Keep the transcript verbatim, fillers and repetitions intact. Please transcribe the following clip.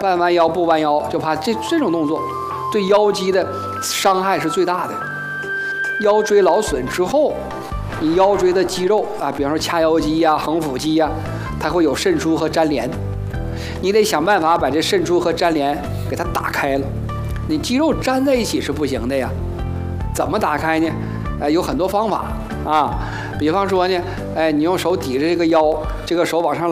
半弯腰不弯腰，就怕这这种动作对腰肌的伤害是最大的。腰椎劳损之后，你腰椎的肌肉啊，比方说髂腰肌呀、横腹肌呀，它会有渗出和粘连，你得想办法把这渗出和粘连给它打开了。你肌肉粘在一起是不行的呀，怎么打开呢？哎，有很多方法啊。比方说呢，哎，你用手抵着这个腰，这个手往上